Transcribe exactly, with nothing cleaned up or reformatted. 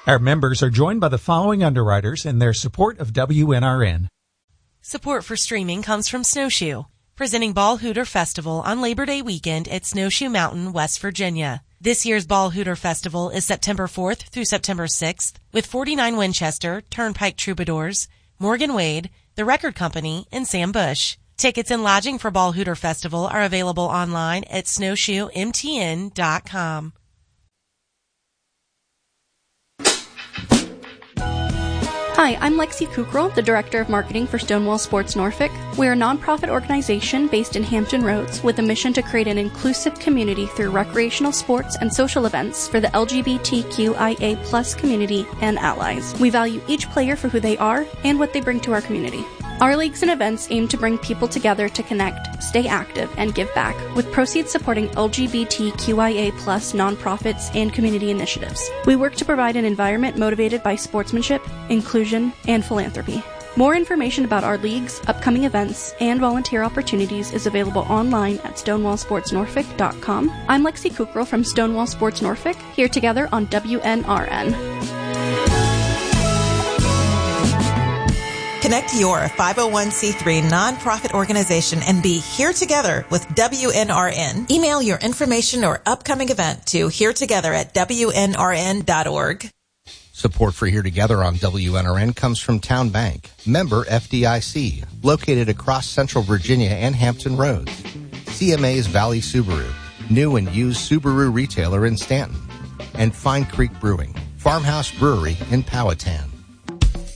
Our members are joined by the following underwriters and their support of W N R N. Support for streaming comes from Snowshoe, presenting Ball Hooter Festival on Labor Day weekend at Snowshoe Mountain, West Virginia. This year's Ball Hooter Festival is September fourth through September sixth with forty-nine Winchester, Turnpike Troubadours, Morgan Wade, The Record Company, and Sam Bush. Tickets and lodging for Ball Hooter Festival are available online at snowshoe m t n dot com. Hi, I'm Lexi Kukral, the Director of Marketing for Stonewall Sports Norfolk. We're a nonprofit organization based in Hampton Roads with a mission to create an inclusive community through recreational sports and social events for the L G B T Q I A plus community and allies. We value each player for who they are and what they bring to our community. Our leagues and events aim to bring people together to connect, stay active, and give back, with proceeds supporting L G B T Q I A plus nonprofits and community initiatives. We work to provide an environment motivated by sportsmanship, inclusion, and philanthropy. More information about our leagues, upcoming events, and volunteer opportunities is available online at stonewall sports norfolk dot com. I'm Lexi Kukral from Stonewall Sports Norfolk, here together on W N R N. Connect your five oh one c three nonprofit organization and be here together with W N R N. Email your information or upcoming event to here together at w n r n dot org. Support for Here Together on W N R N comes from Town Bank, member F D I C, located across Central Virginia and Hampton Roads. C M A's Valley Subaru, new and used Subaru retailer in Stanton. And Fine Creek Brewing, Farmhouse Brewery in Powhatan.